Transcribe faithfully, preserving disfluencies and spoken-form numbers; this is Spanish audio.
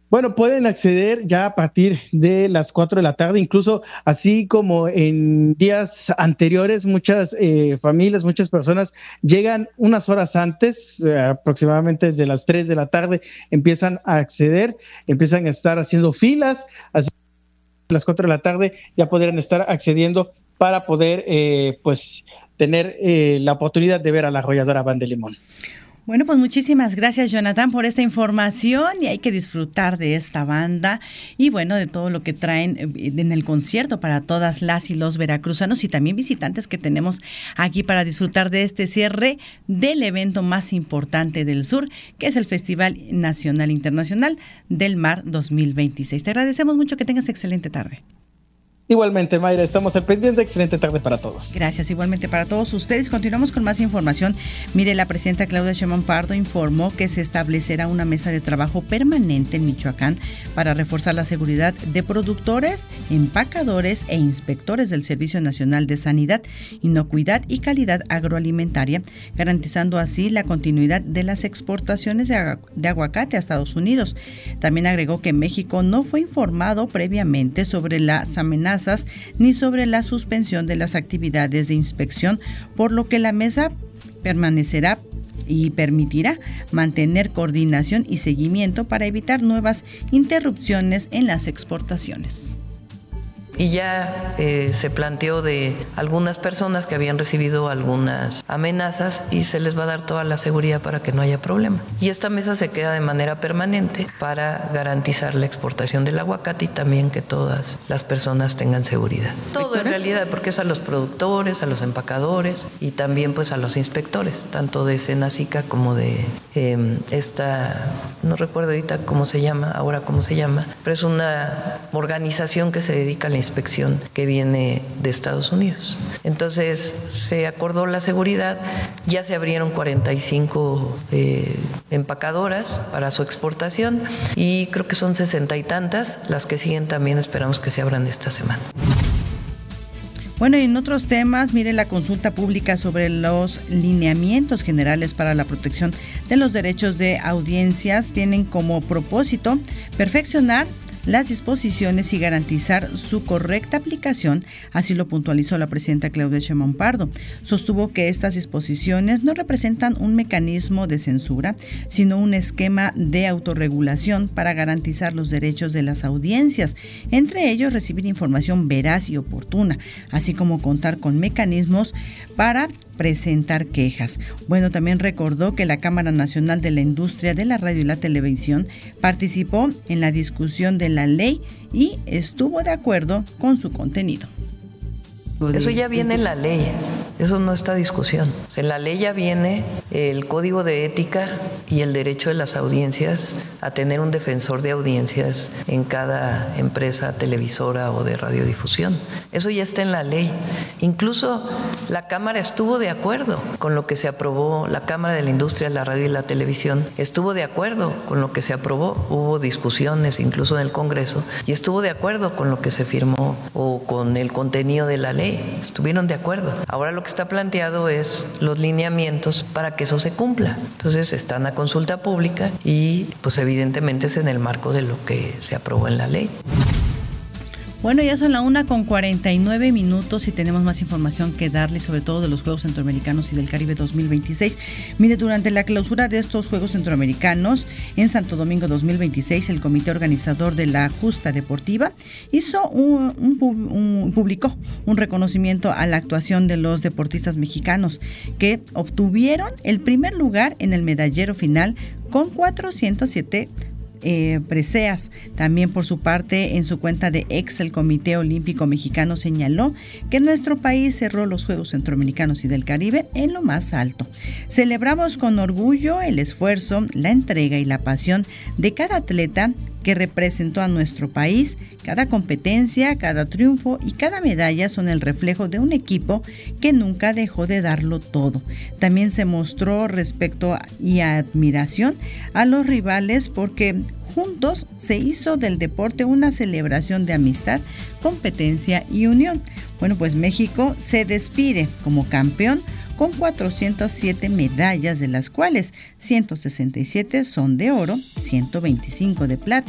Bueno, pueden acceder ya a partir de las cuatro de la tarde, incluso así como en días anteriores, muchas eh, familias, muchas personas llegan unas horas antes, eh, aproximadamente desde las tres de la tarde, empiezan a acceder, empiezan a estar haciendo filas, así a las cuatro de la tarde ya podrán estar accediendo para poder eh, pues tener eh, la oportunidad de ver a la arrolladora Banda de Limón. Bueno, pues muchísimas gracias, Jonathan, por esta información, y hay que disfrutar de esta banda y bueno, de todo lo que traen en el concierto para todas las y los veracruzanos y también visitantes que tenemos aquí para disfrutar de este cierre del evento más importante del sur, que es el Festival Nacional Internacional del Mar dos mil veintiséis. Te agradecemos mucho, que tengas excelente tarde. Igualmente, Mayra, estamos al pendiente. Excelente tarde para todos. Gracias, igualmente para todos ustedes. Continuamos con más información. Mire, la presidenta Claudia Sheinbaum Pardo informó que se establecerá una mesa de trabajo permanente en Michoacán para reforzar la seguridad de productores, empacadores e inspectores del Servicio Nacional de Sanidad, Inocuidad y Calidad Agroalimentaria, garantizando así la continuidad de las exportaciones de, agu- de aguacate a Estados Unidos. También agregó que México no fue informado previamente sobre las amenazas ni sobre la suspensión de las actividades de inspección, por lo que la mesa permanecerá y permitirá mantener coordinación y seguimiento para evitar nuevas interrupciones en las exportaciones. Y ya eh, se planteó de algunas personas que habían recibido algunas amenazas y se les va a dar toda la seguridad para que no haya problema. Y esta mesa se queda de manera permanente para garantizar la exportación del aguacate y también que todas las personas tengan seguridad. Todo en realidad, porque es a los productores, a los empacadores y también pues a los inspectores, tanto de Senacica como de eh, esta, no recuerdo ahorita cómo se llama, ahora cómo se llama, pero es una organización que se dedica a la inspección que viene de Estados Unidos. Entonces se acordó la seguridad, ya se abrieron cuarenta y cinco eh, empacadoras para su exportación y creo que son sesenta y tantas, las que siguen también esperamos que se abran esta semana. Bueno, y en otros temas, mire, la consulta pública sobre los lineamientos generales para la protección de los derechos de audiencias tienen como propósito perfeccionar las disposiciones y garantizar su correcta aplicación, así lo puntualizó la presidenta Claudia Sheinbaum Pardo. Sostuvo que estas disposiciones no representan un mecanismo de censura, sino un esquema de autorregulación para garantizar los derechos de las audiencias, entre ellos recibir información veraz y oportuna, así como contar con mecanismos para presentar quejas. Bueno, también recordó que la Cámara Nacional de la Industria de la Radio y la Televisión participó en la discusión de la ley y estuvo de acuerdo con su contenido. Eso ya viene en la ley, eso no está discusión. O sea, en la ley ya viene el código de ética y el derecho de las audiencias a tener un defensor de audiencias en cada empresa televisora o de radiodifusión. Eso ya está en la ley. Incluso la Cámara estuvo de acuerdo con lo que se aprobó, la Cámara de la Industria de la Radio y la Televisión estuvo de acuerdo con lo que se aprobó. Hubo discusiones incluso en el Congreso y estuvo de acuerdo con lo que se firmó o con el contenido de la ley. Estuvieron de acuerdo. Ahora lo que está planteado es los lineamientos para que eso se cumpla. Entonces están a consulta pública y pues evidentemente es en el marco de lo que se aprobó en la ley. Bueno, ya son la una con cuarenta y nueve minutos y tenemos más información que darle, sobre todo de los Juegos Centroamericanos y del Caribe dos mil veintiséis. Mire, durante la clausura de estos Juegos Centroamericanos en Santo Domingo dos mil veintiséis, el comité organizador de la justa deportiva hizo un, un, un publicó un reconocimiento a la actuación de los deportistas mexicanos que obtuvieron el primer lugar en el medallero final con cuatrocientos siete Eh, preseas. También por su parte, en su cuenta de ex, el Comité Olímpico Mexicano señaló que nuestro país cerró los Juegos Centroamericanos y del Caribe en lo más alto. Celebramos con orgullo el esfuerzo, la entrega y la pasión de cada atleta que representó a nuestro país. Cada competencia, cada triunfo y cada medalla son el reflejo de un equipo que nunca dejó de darlo todo. También se mostró respeto y admiración a los rivales porque juntos se hizo del deporte una celebración de amistad, competencia y unión. Bueno, pues México se despide como campeón con cuatrocientas siete medallas, de las cuales ciento sesenta y siete son de oro, ciento veinticinco de plata